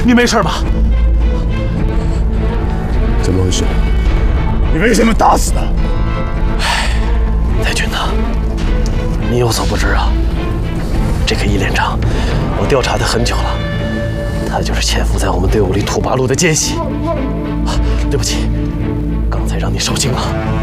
你没事吧？ 怎么回事？你为什么打死他？ 太君呐，你有所不知啊，这个易连长，我调查他很久了，他就是潜伏在我们队伍里土八路的奸细。对不起，刚才让你受惊了。